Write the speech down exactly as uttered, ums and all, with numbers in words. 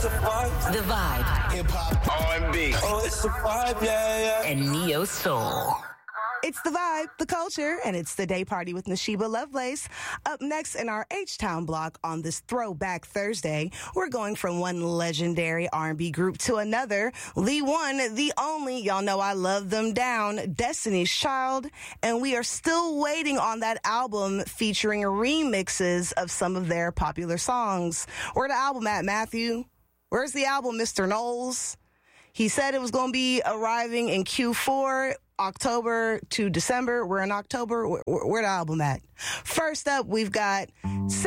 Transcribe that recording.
it's a vibe. The Vibe. Hip hop, R and B. Oh, it's a vibe, yeah, yeah. And Neo Soul. It's The Vibe, the culture, and it's the day party with Nashiba Lovelace. Up next in our H-Town block on this Throwback Thursday, we're going from one legendary R and B group to another. The one, the only, y'all know I love them down, Destiny's Child. And we are still waiting on that album featuring remixes of some of their popular songs. Where the album at, Matthew? Where's the album, Mister Knowles? He said it was going to be arriving in Q four. October to December. We're in October. Where, where the album at? First up, we've got